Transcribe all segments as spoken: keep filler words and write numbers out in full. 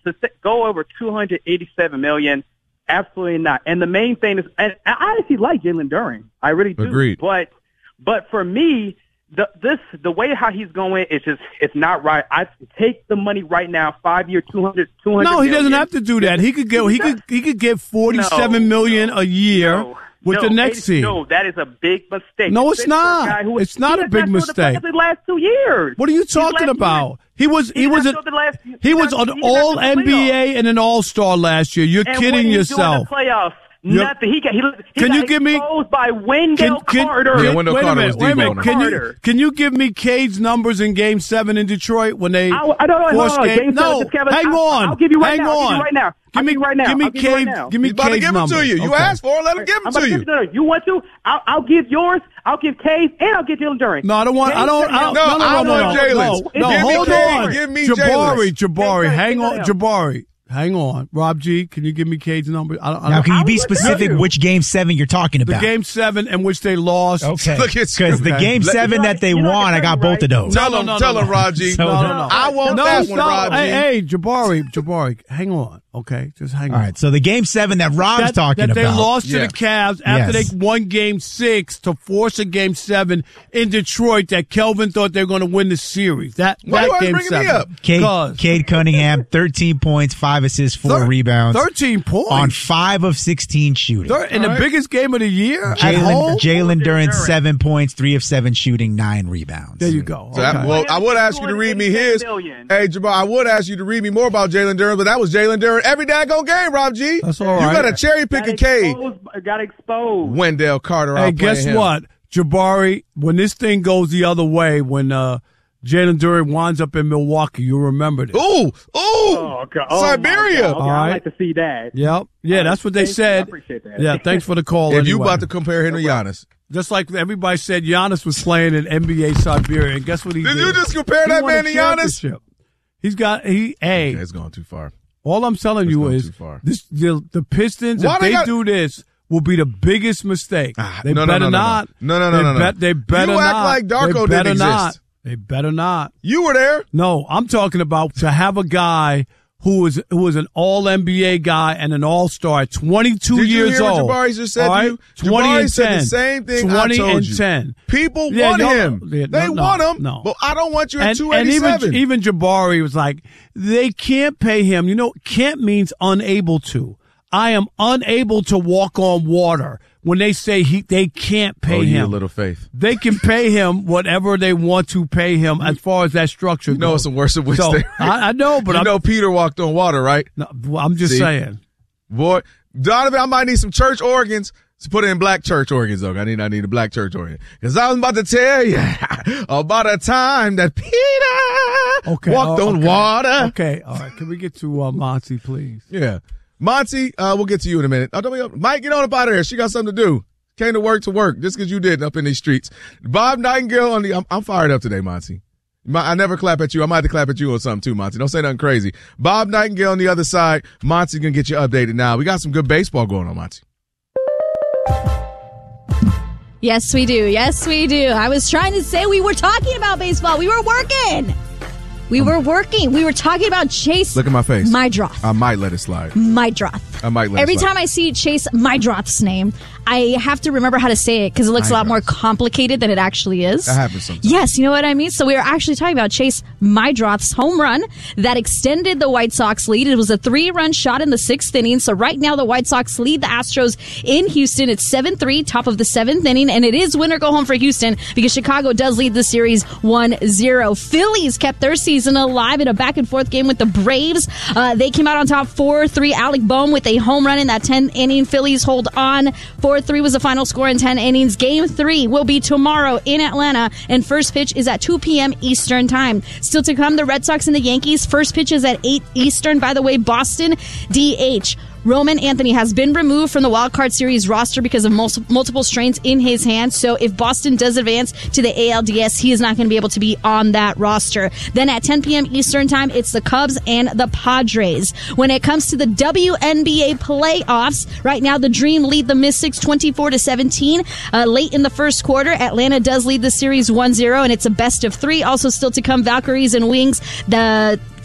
to go over two hundred eighty-seven million dollars, absolutely not. And the main thing is, and I actually like Jalen Duren. I really do. Agreed. But, but for me, the this the way how he's going is just it's not right. I take the money right now, five year, two hundred, two hundred. No, he doesn't million. have to do that. He could get he could he could get forty-seven no, million no, a year no, with no, the next team. No, that is a big mistake. No, it's Especially for a guy not. who- It's not he a has big not showed mistake. The last two years. What are you These last talking two about? years. He was he He's was not a, showed the last- he was he's an not- he's not all showed the N B A playoffs. and an All Star last year. You're And kidding what did he yourself. do in the playoffs? You're- Nothing. He got he, he Can got you give me- exposed by Wendell Can, can, Carter. Yeah, Wendell wait Carter a minute, was wait a minute. deep on Can him. you can you give me Cade's numbers in Game Seven in Detroit when they I, I don't know. forced Hold on. Game? Game No, seven, just Kevin, hang I'll, on. I'll give you right hang now. on. I'll give you right now. Give I'll me, give you right now. give me I'll give you right Cade. now. Give me He's about to Cade's give them numbers. to you. You Okay. asked for it. Let him give I'm them about to to you. give no, no, you want to? I'll, I'll give yours. I'll give Cade, and I'll give Jalen Duren. No, I don't want. I don't. I don't No, no, no, I no, want no, Jalen's. no, Give no. me Hold Cade. on. Give me Jabari. Jalen's. Jabari. Take Hang that on. down. Jabari. Hang on. Rob G, can you give me Cade's number? I don't, I Now, don't, can you be I was with specific you. which game seven you're talking the about? Game Seven in which they lost. Okay. Look at you. Because the Okay. game Let- seven that they You know, won, I got both of those. Tell No, him, no, no, tell no, him, no. Raji. So- No, no, no. I want No, that one, no. Raji. Hey, hey, Jabari, Jabari, hang on. Okay, just hang All on. right, so the game seven that Rob's that, talking that they about. lost to Yeah. the Cavs after Yes. they won Game Six to force a Game Seven in Detroit. That Kelvin thought they were going to win the series. That Why that you always Game bringing me Seven. up? Cade, 'Cause Cade Cunningham, thirteen points, five assists, four thir- rebounds. thirteen points on five of sixteen shooting. Thir- in All the right. biggest game of the year at home. Jalen Jalen Duren, Duren. seven points, three of seven shooting, nine rebounds. There you go. So that- Okay. well, I would ask you to read me his. Million. Hey, Jabbar, I would ask you to read me more about Jalen Duren, but that was Jalen Duren every daggone game, Rob G. That's all You right. got a cherry picking Got Cade. exposed, got exposed. Wendell Carter Hey, outplaying guess him. what, Jabari? When this thing goes the other way, when uh, Jalen Duren winds up in Milwaukee, you'll remember this. Ooh, ooh, Oh, God. Oh, my Siberia. God. Okay, All I'd right. like to see that. Yep. Yeah, that's what they Thank you. I said. appreciate that. Yeah, thanks for the call. If you anyway. about to compare him to Giannis, Just like everybody said, Giannis was playing in N B A Siberia, and guess what he did did? you just compare He that won man a to Giannis? championship. He's got he. Hey, Okay, it's going too far. all I'm telling It's you gone is too far. this: the, the Pistons, Why if they they got- do this, will be the biggest mistake. Ah, they no, no, better no, no, no. not. No, no, no, they no, no. Bet, they better You act not. like Darko they didn't better exist. not. They better not. You were there. No, I'm talking about to have a guy who was who was an All N B A guy and an All Star, twenty-two Did you years hear what old. Jabari just said all to right? you? twenty Jabari and said ten. the same thing I twenty told and you. ten. People Yeah, want no, him. yeah, they no, no, want him. no. But I don't want you at And, two and eighty-seven. even even Jabari was like, they can't pay him. You know, can't means unable to. I am unable to walk on water. When they say he, they can't pay oh, you him. little faith. They can pay him whatever they want to pay him as far as that structure You know goes. it's the worst of which So, they. I, I know, but you I'm, know Peter walked on water, right? no, I'm just See? saying. Boy, Donovan, I might need some church organs to put in black church organs, though. I need, I need a black church organ. Because I was about to tell you about a time that Peter Okay, walked oh, on okay. water. Okay, all right. Can we get to uh, Monty, please? Yeah. Monty, uh, we'll get to you in a minute. Oh, don't be up. Mike, get on up out of here. She got something to do. Came to work to work just because you did up in these streets. Bob Nightingale on the, I'm, I'm fired up today, Monty. My, I never clap at you. I might have to clap at you or something too, Monty. Don't say nothing crazy. Bob Nightingale on the other side. Monty gonna get you updated now. We got some good baseball going on, Monty. Yes, we do. Yes, we do. I was trying to say we were talking about baseball. We were working. We were working. We were talking about Chase Look at my face. Mydroth. I might let it slide. Mydroth. I might let Every it slide. time I see Chase Mydroth's name, I have to remember how to say it because it looks a lot more complicated than it actually is. That happens sometimes. Yes, you know what I mean? So we were actually talking about Chase Mydroth's home run that extended the White Sox lead. It was a three-run shot in the sixth inning. So right now the White Sox lead the Astros in Houston. It's seven three, top of the seventh inning, and it is win or go home for Houston because Chicago does lead the series one zero. Phillies kept their season alive in a back-and-forth game with the Braves. Uh, they came out on top four three. Alec Boehm with a home run in that tenth inning. Phillies hold on. four three was the final score in ten innings. Game three will be tomorrow in Atlanta, and first pitch is at two p.m. Eastern time. Still to come, the Red Sox and the Yankees. First pitch is at eight Eastern. By the way, Boston D H. Roman Anthony has been removed from the Wild Card Series roster because of mul- multiple strains in his hand. So if Boston does advance to the A L D S, he is not going to be able to be on that roster. Then at ten p.m. Eastern time, it's the Cubs and the Padres. When it comes to the W N B A playoffs, right now the Dream lead the Mystics twenty-four to seventeen. Uh, late in the first quarter, Atlanta does lead the series one zero, and it's a best of three. Also still to come, Valkyries and Wings. The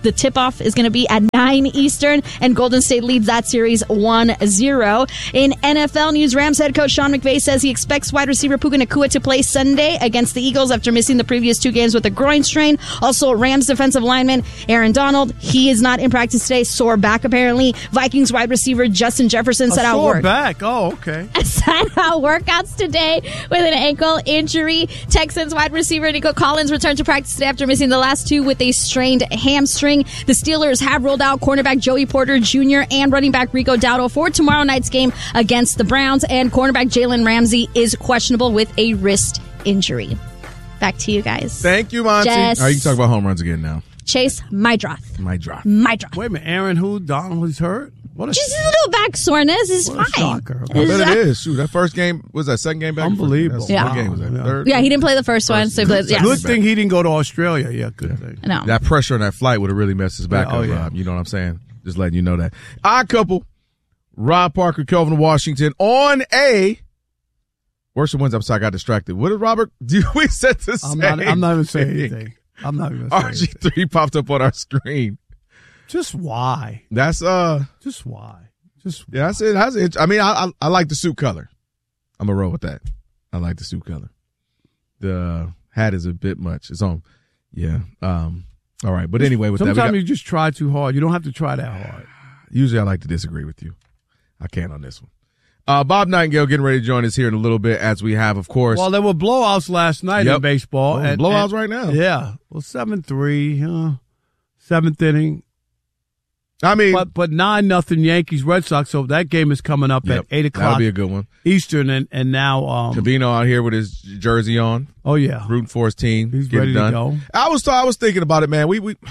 The tip-off is going to be at nine Eastern, and Golden State leads that series one zero. In N F L news, Rams head coach Sean McVay says he expects wide receiver Puka Nacua to play Sunday against the Eagles after missing the previous two games with a groin strain. Also, Rams defensive lineman Aaron Donald, he is not in practice today, sore back apparently. Vikings wide receiver Justin Jefferson A set out sore work. back. Oh, okay. Set out workouts today with an ankle injury. Texans wide receiver Nico Collins returned to practice today after missing the last two with a strained hamstring. The Steelers have rolled out cornerback Joey Porter Junior and running back Rico Dowdle for tomorrow night's game against the Browns. And cornerback Jalen Ramsey is questionable with a wrist injury. Back to you guys. Thank you, Monty. Jess. All right, you can talk about home runs again now. Chase, my droth. My drop. My droth. Wait a minute. Aaron who? Donald was hurt? What a, Just a little back soreness is what a fine. shocker. I bet it is. Shoot, that first game was that second game back. Unbelievable. That's- What Yeah. game was that? Yeah. Third. Yeah, he didn't play the first one. So he played, yeah. Good thing he didn't go to Australia. Yeah, good thing. No. That pressure on that flight would have really messed his back Yeah, oh, up, yeah. Rob. You know what I'm saying? Just letting you know that. Odd couple, Rob Parker, Kelvin Washington on a worse than Wednesday. I'm sorry, I got distracted. What did Robert do? We said the I'm same not, I'm not even saying thing. anything. I'm not even saying R G anything. three popped up on our screen. Just why? That's uh, Just why? Just yeah, that's it. That's it. I mean, I, I I like the suit color. I'm gonna roll with that. I like the suit color. The hat is a bit much. It's on. Yeah. Um. All right. But anyway, with that, we sometimes got, you just try too hard. You don't have to try that hard. usually I like to disagree with you. I can't on this one. Uh, Bob Nightingale getting ready to join us here in a little bit, as we have, of course. Well, there were blowouts last night Yep. in baseball. Oh, and- blowouts and- right now. Yeah. Well, seven three, huh? Seventh inning. I mean, But but nine nothing Yankees Red Sox. So that game is coming up yep, at eight that'll o'clock be a good one. Eastern, and and now um Trevino out here with his jersey on, oh yeah, rooting for his team. He's Get ready it to done. go. I was I was thinking about it, man. We we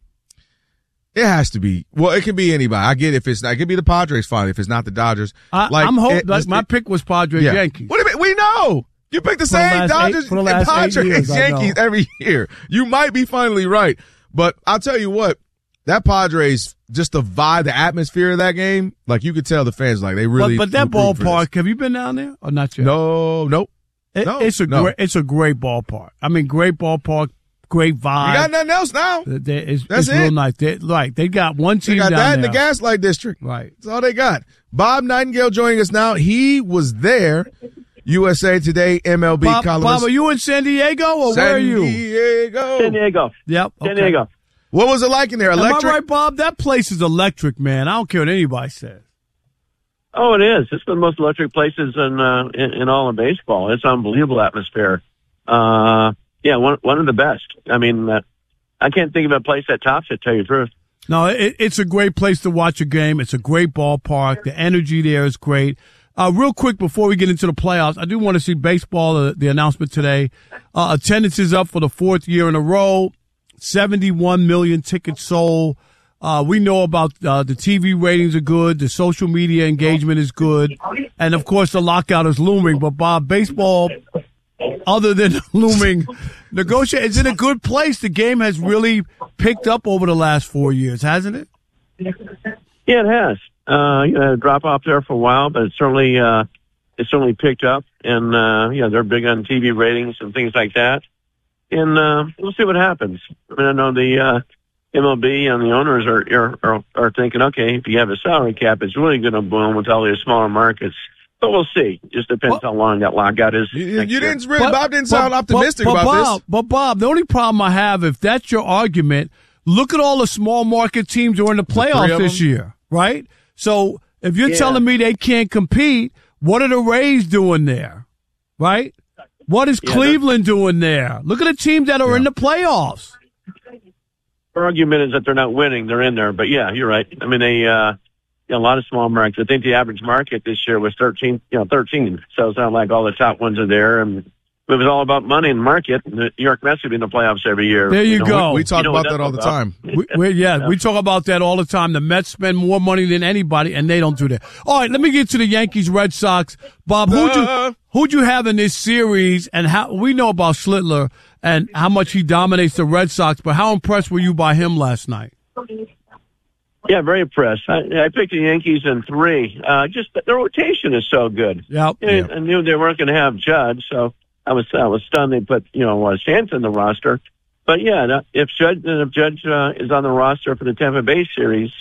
it has to be. Well, it can be anybody. I get it if it's not. It could be the Padres finally if it's not the Dodgers. I, Like, I'm hoping. it- Like this- my pick was Padres yeah. Yankees. What do you mean? We know. You pick the the same last Dodgers eight- for the and last eight Padres years, I know. Yankees every year. You might be finally right, but I'll tell you what. That Padres, just the vibe, the atmosphere of that game, like you could tell the fans, like they really. but, but that root for this. ballpark, have you been down there or not yet? No, nope. It- no, it's a no. great, it's a great ballpark. I mean, great ballpark, great vibe. You got nothing else now. They- they- It's, That's it's real it. nice. They, like they got one They team got down that in there. the Gaslight District. Right. That's all they got. Bob Nightingale joining us now. He was there. U S A Today, M L B Bob, columnist. Bob, are you in San Diego or San where are you? Diego. San Diego. Yep. San okay. Diego. What was it like in there? Electric? Am I right, Bob? That place is electric, man. I don't care what anybody says. Oh, it is. It's the most electric places in uh, in, in all of baseball. It's unbelievable atmosphere. Uh, yeah, one one of the best. I mean, uh, I can't think of a place that tops it. To tell you the truth. No, it, it's a great place to watch a game. It's a great ballpark. The energy there is great. Uh, real quick before we get into the playoffs, I do want to see baseball. Uh, the announcement today, uh, attendance is up for the fourth year in a row. seventy-one million tickets sold. Uh, we know about uh, the T V ratings are good. The social media engagement is good. And, of course, the lockout is looming. But, Bob, baseball, other than looming, negotiate, is in a good place. The game has really picked up over the last four years, hasn't it? Yeah, it has. Uh, you know, drop off there for a while, but it's certainly uh, it's certainly picked up, and uh, you know they're big on T V ratings and things like that. And uh, we'll see what happens. I mean, I know the uh, M L B and the owners are, are are are thinking, okay, if you have a salary cap, it's really going to boom with all these smaller markets. But we'll see. Just depends how long that lockout is. You, next you year. didn't really, Bob didn't sound optimistic but, but about Bob, this. But, Bob, the only problem I have, if that's your argument, look at all the small market teams who are in the three playoffs of this them? year, right? So if you're Yeah. telling me they can't compete, what are the Rays doing there, right? What is Yeah, Cleveland doing there? Look at the teams that are Yeah. in the playoffs. Their argument is that they're not winning; they're in there. But yeah, you're right. I mean, they uh, you know, a lot of small markets. I think the average market this year was thirteen. You know, thirteen. So it's not like all the top ones are there. And if it was all about money and market, the New York Mets would be in the playoffs every year. There you know, go. We talk You know about what that all that's the about. time. We, we, yeah, we talk about that all the time. The Mets spend more money than anybody, and they don't do that. All right, let me get to the Yankees, Red Sox. Bob, who'd Uh. you who'd you have in this series, and how we know about Schlittler and how much he dominates the Red Sox, but how impressed were you by him last night? Yeah, very impressed. I, I picked the Yankees in three. Uh, just their rotation is so good. Yep. I, I knew they weren't going to have Judd, so I was I was stunned they put you know uh, Stanton in the roster. but yeah, if Judge if Judge uh, is on the roster for the Tampa Bay series,